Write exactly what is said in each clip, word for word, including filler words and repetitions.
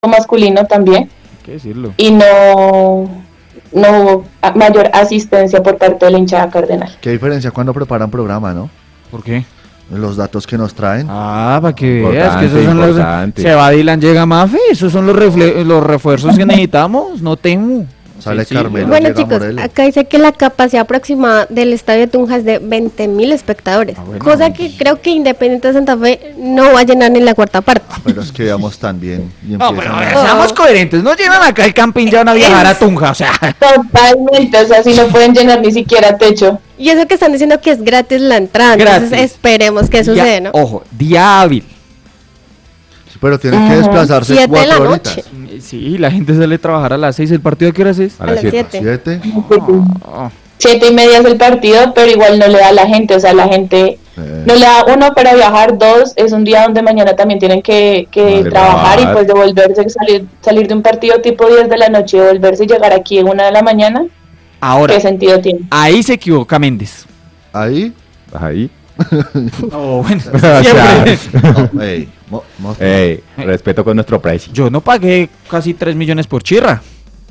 masculino también. Hay que decirlo. Y no, no hubo mayor asistencia por parte de la hinchada cardenal. Qué diferencia cuando preparan programa, ¿no? ¿Por qué? Los datos que nos traen. Ah, para que veas que Importante, esos son los... importante. Se va Dylan, llega Mafe, esos son los, refle- los refuerzos que necesitamos, no temo. Sale Sí, sí. Carmelo. Bueno, llega chicos, Morelos. acá dice que la capacidad aproximada del estadio de Tunja es de veinte mil espectadores, Ah, bueno. cosa que creo que Independiente de Santa Fe no va a llenar en la cuarta parte. Pero es que veamos tan bien. Y No, empiezan pero a- a ver, seamos coherentes, no llenan acá el camping ya van a viajar a Tunja, o sea... Totalmente, o sea, si no pueden llenar ni siquiera techo. Y eso que están diciendo que es gratis la entrada, entonces Gratis. esperemos que Día- suceda, ¿no? Ojo, día hábil. Pero tienen que Ajá. desplazarse Siete de la cuatro noche. horitas. Sí, la gente sale a trabajar a las seis, ¿el partido a qué horas es? A A las las siete. siete. Siete. Oh, Siete y media es el partido, pero igual no le da a la gente, o sea, la gente Eh, no le da uno para viajar, dos, es un día donde mañana también tienen que, que Vale, trabajar y trabajar. pues devolverse, salir, salir de un partido tipo diez de la noche y devolverse y llegar aquí en una de la mañana, ahora, ¿qué sentido tiene? ahí se equivoca Méndez. ahí. Ahí. Oh, bueno, O sea, siempre. No, ey, mo- mo- Ey, respeto con nuestro precio. Yo no pagué casi tres millones por Chirra.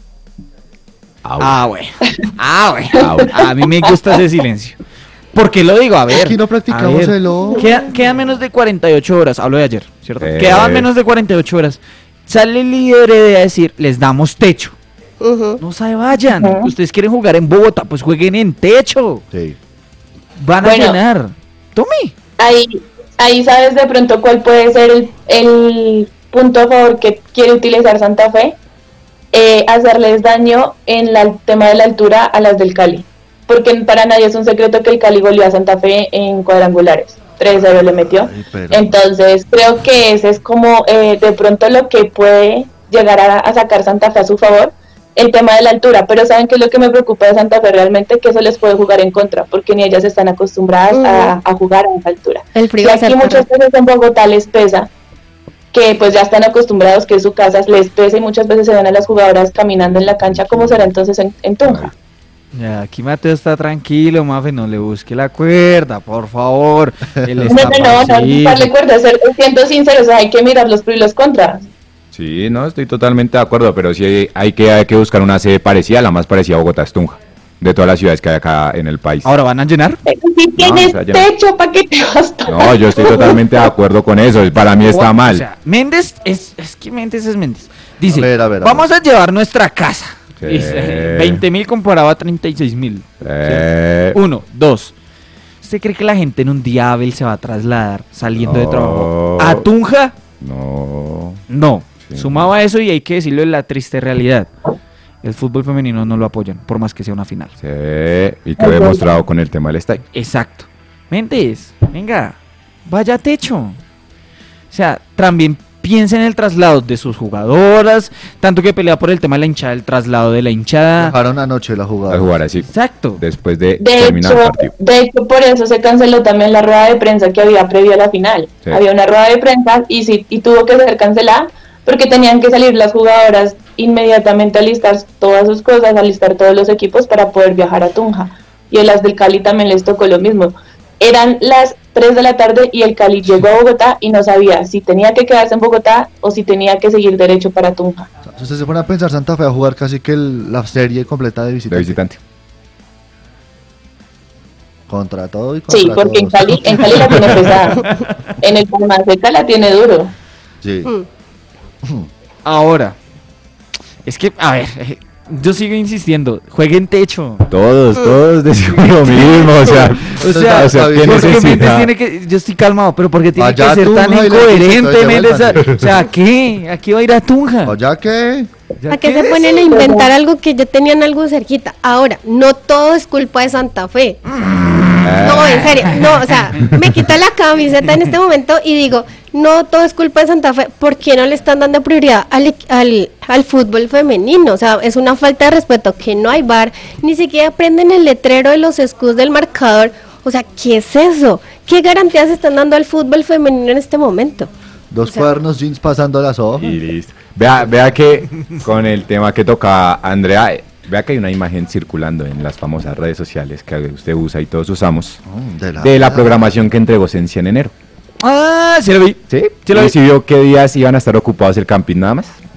Ah, bueno. Ah, bueno. A mí me gusta ese silencio. ¿Por qué lo digo? A ver. Aquí no practicamos a ver, el O. Queda, quedan menos de cuarenta y ocho horas. Hablo de ayer, ¿cierto? Eh. Quedaban menos de cuarenta y ocho horas. Sale el líder de decir, les damos techo. Ujú. No se vayan. Ujú. Ustedes quieren jugar en Bogotá, pues jueguen en techo. Sí. Van a Bueno. llenar. Tome. Ahí, ahí sabes de pronto cuál puede ser el, el punto a favor que quiere utilizar Santa Fe, eh, hacerles daño en la- el tema de la altura a las del Cali, porque para nadie es un secreto que el Cali goleó a Santa Fe en cuadrangulares, tres cero le metió. Ay, pero- Entonces creo que ese es como eh, de pronto lo que puede llegar a, a sacar Santa Fe a su favor, el tema de la altura, pero ¿saben qué es lo que me preocupa de Santa Fe realmente? Que eso les puede jugar en contra, porque ni ellas están acostumbradas a, a jugar a esa altura. El Y frío va a aquí ser muchas terrible. veces en Bogotá les pesa, que pues ya están acostumbrados, que es su casa, les pesa y muchas veces se ven a las jugadoras caminando en la cancha, como será entonces en, en Tunja. Ya, aquí Mateo está tranquilo, Mafe, no le busque la cuerda, por favor. Él No, está no, no, no, pacífico. darle cuerda, ser, siendo sinceros, hay que mirar los pros y los contras. Sí, no, estoy totalmente de acuerdo, pero sí hay que, hay que buscar una sede parecida, la más parecida a Bogotá es Tunja, de todas las ciudades que hay acá en el país. Ahora van a llenar. Pero si tienes o sea, ya- techo, ¿para qué te vas a No, yo estoy totalmente de acuerdo con eso, para mí está O mal. sea, Méndez es, es que Méndez es Méndez. Dice, A ver, a ver, a vamos a llevar nuestra casa. Sí. Dice, veinte mil comparado a treinta y seis mil. Eh, Uno, dos. ¿Usted cree que la gente en un día hábil se va a trasladar saliendo de No. trabajo a Tunja? no. No. Sí. Sumado a eso, y hay que decirlo en la triste realidad, el fútbol femenino no lo apoyan, por más que sea una final. Sí, y quedó demostrado con el tema del estadio. Exacto. Méndez, venga, vaya a techo. O sea, también piensa en el traslado de sus jugadoras, tanto que pelea por el tema de la hinchada, el traslado de la hinchada. Dejaron anoche la jugada. A jugar así, Exacto. después de, De terminar el hecho, partido. de hecho, por eso se canceló también la rueda de prensa que había previo a la final. Sí. Había una rueda de prensa y, sí, y tuvo que ser cancelada porque tenían que salir las jugadoras inmediatamente a listar todas sus cosas, a listar todos los equipos para poder viajar a Tunja. Y a las del Cali también les tocó lo mismo. Eran las tres de la tarde y el Cali llegó a Bogotá y no sabía si tenía que quedarse en Bogotá o si tenía que seguir derecho para Tunja. Si usted se pone a pensar, Santa Fe va a jugar casi que el- la serie completa de visitante. De visitante. Contra todo y contra Sí, porque en todos. Cali, en Cali la tiene pesada. En el Palma Seca la tiene duro. Sí. Mm. Ahora, es que, a ver, eh, yo sigo insistiendo, jueguen techo. Todos, todos decimos lo mismo, o sea, O sea, o sea, ¿qué porque Méndez necesidad? tiene que, yo estoy calmado, pero porque tiene Allá que ser tan Tunja y le dice, incoherente, "Entonces, Méndez? devuélvanse". O sea, ¿a qué? ¿A qué va a ir a Tunja? ¿O ya qué? ¿Ya ¿A qué qué se ponen a decir? inventar algo que ya tenían algo cerquita? Ahora, no todo es culpa de Santa Fe. No, en serio, no, o sea, me quito la camiseta en este momento y digo, no todo es culpa de Santa Fe, ¿por qué no le están dando prioridad al, equ- al, al fútbol femenino? O sea, es una falta de respeto que no hay bar, ni siquiera prenden el letrero de los escudos del marcador. O sea, ¿qué es eso? ¿Qué garantías están dando al fútbol femenino en este momento? Dos O sea- cuadernos jeans pasando las hojas. Y listo. Vea, vea que con el tema que toca Andrea, eh, vea que hay una imagen circulando en las famosas redes sociales que usted usa y todos usamos, Mm, de la, de la programación que entregó Sensia en enero. Ah, sí lo vi. ¿Sí? Sí lo ¿Y vi. si vio qué días iban a estar ocupados el camping nada más?